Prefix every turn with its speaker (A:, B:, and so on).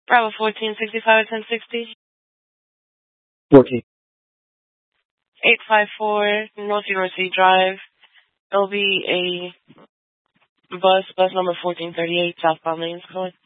A: Bravo 1465 1060.
B: 14.
A: 854 North Yorcy Drive. There'll be a bus number 1438, southbound lanes calling.